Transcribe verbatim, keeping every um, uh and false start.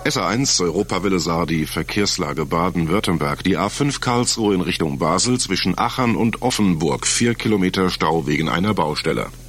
S A eins Europawelle Saar, die Verkehrslage Baden-Württemberg. Die A fünf Karlsruhe in Richtung Basel zwischen Achern und Offenburg. Vier Kilometer Stau wegen einer Baustelle.